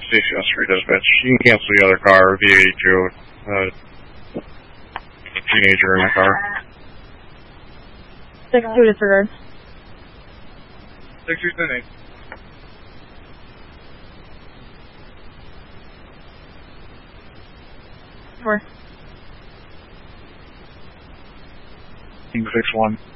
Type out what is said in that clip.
Station on Street Dispatch. You can cancel the other car, V82, teenager in the car. 6-2 disregard. 6-2-10-8. Four. 6-1.